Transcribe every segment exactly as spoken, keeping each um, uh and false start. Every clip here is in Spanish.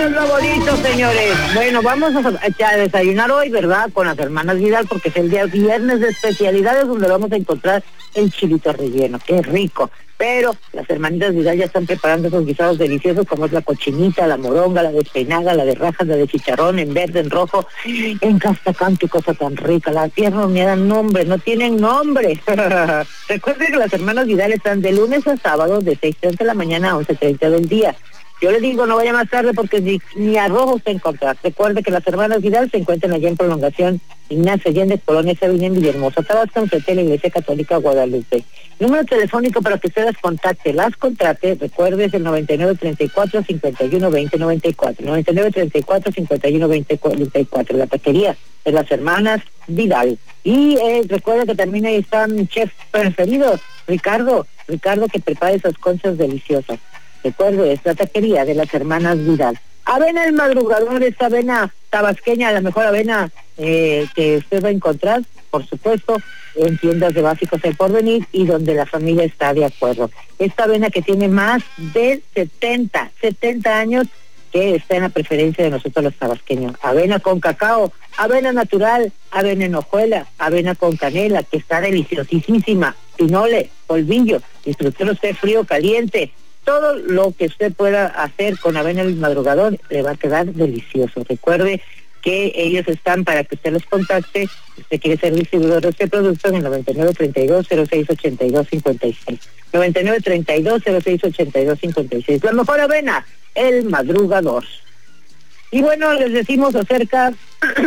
es lo bonito, señores. Bueno, vamos a, a desayunar hoy, ¿verdad? Con las hermanas Vidal, porque es el día viernes de especialidades donde vamos a encontrar el chilito relleno. ¡Qué rico! Pero las hermanitas Vidal ya están preparando esos guisados deliciosos como es la cochinita, la moronga, la despeinada, la de rajas, la de chicharrón, en verde, en rojo, en castacán, qué cosa tan rica. Las tierras me dan nombre, no tienen nombre. Recuerden que las hermanas Vidal están de lunes a sábado de seis treinta de la mañana a once treinta del día. Yo le digo, no vaya más tarde porque ni, ni arroz usted encontrar. Recuerde que las hermanas Vidal se encuentran allá en Prolongación Ignacio Allende, Colonia Sabina, en Villahermosa, Tabasco, frente a la Iglesia Católica Guadalupe. Número telefónico para que usted las contacte, las contrate, recuerde, es el noventa y nueve treinta y cuatro cincuenta y uno veinte noventa y cuatro, noventa y nueve treinta y cuatro cincuenta y uno veinte cuarenta y cuatro, la taquería de las hermanas Vidal. Y eh, recuerde que también ahí está mi chef preferido, Ricardo, Ricardo que prepara esas conchas deliciosas. Recuerde, es la taquería de las hermanas Vidal. Avena El Madrugador, esta avena tabasqueña, la mejor avena eh, que usted va a encontrar, por supuesto, en tiendas de Básicos El Porvenir y donde la familia está de acuerdo. Esta avena que tiene más de setenta, setenta años, que está en la preferencia de nosotros los tabasqueños. Avena con cacao, avena natural, avena en hojuela, avena con canela, que está deliciosísima, pinole, polvillo, disfrútelo usted frío, caliente. Todo lo que usted pueda hacer con Avena El Madrugador le va a quedar delicioso. Recuerde que ellos están para que usted los contacte. Si usted quiere ser distribuidor de este producto en el noventa y nueve treinta y dos cero seis ochenta y dos cincuenta y seis. noventa y nueve treinta y dos cero seis ochenta y dos cincuenta y seis. La mejor avena, El Madrugador. Y bueno, les decimos acerca,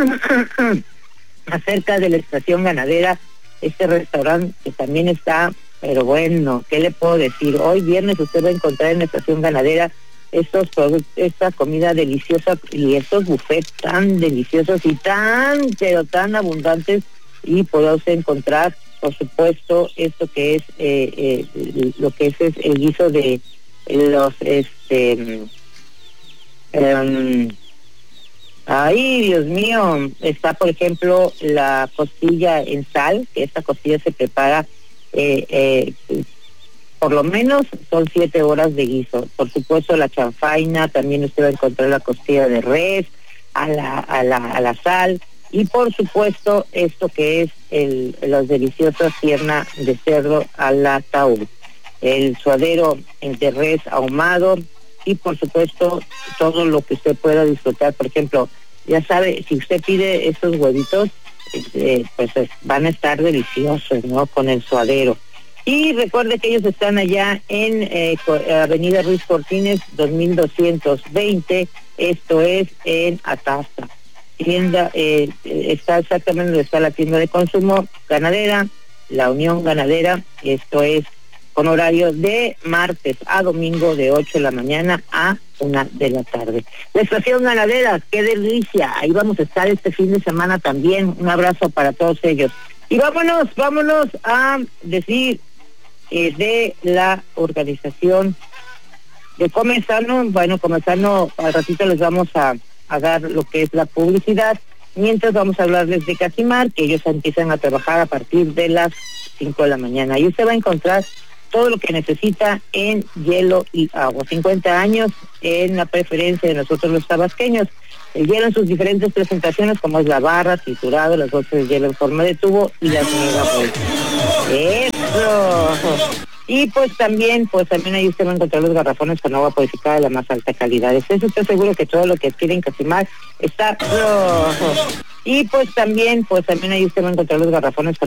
acerca de la estación ganadera, este restaurante que también está... Pero bueno, ¿qué le puedo decir? Hoy viernes usted va a encontrar en la estación ganadera estos productos, esta comida deliciosa y estos buffets tan deliciosos y tan, pero tan abundantes. Y podrá usted encontrar, por supuesto, esto que es, eh, eh, lo que es, es el guiso de los, este... Um, ay, Dios mío, está, por ejemplo, la costilla en sal, que esta costilla se prepara... Eh, eh, por lo menos son siete horas de guiso. Por supuesto la chanfaina, también usted va a encontrar la costilla de res, a la, a la, a la sal, y por supuesto esto que es el, los deliciosos pierna de cerdo a la taúd, el suadero de res ahumado, y por supuesto todo lo que usted pueda disfrutar. Por ejemplo, ya sabe, si usted pide estos huevitos, Eh, pues van a estar deliciosos, ¿no? Con el suadero. Y recuerde que ellos están allá en eh, Avenida Ruiz Cortines dos mil doscientos veinte, esto es en Atasta. Tienda, eh, está exactamente donde está la tienda de consumo ganadera, la Unión Ganadera, esto es con horario de martes a domingo de ocho de la mañana a una de la tarde. La estación ganadera, qué delicia, ahí vamos a estar este fin de semana también. Un abrazo para todos ellos. Y vámonos, vámonos a decir eh, de la organización de Comezano. Bueno, Comezano, al ratito les vamos a, a dar lo que es la publicidad, mientras vamos a hablarles de Casimar, que ellos empiezan a trabajar a partir de las cinco de la mañana. Y usted va a encontrar todo lo que necesita en hielo y agua. cincuenta años en la preferencia de nosotros los tabasqueños. El hielo en sus diferentes presentaciones, como es la barra, triturado, las bolsas de hielo en forma de tubo y las mega bolsas. ¡Eso! Y pues también, pues también ahí usted va a encontrar los garrafones con agua purificada de la más alta calidad. ¿Estés usted seguro que todo lo que adquiere en Casimar está rojo? Y pues también, pues también ahí usted va a encontrar los garrafones con